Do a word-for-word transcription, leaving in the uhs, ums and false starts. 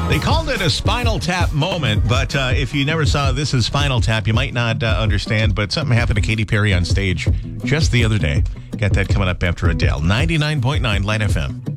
They called it a Spinal Tap moment, but uh, if you never saw This Is Spinal Tap, you might not uh, understand, but something happened to Katy Perry on stage just the other day. Got that coming up after Adele. ninety-nine point nine Light F M.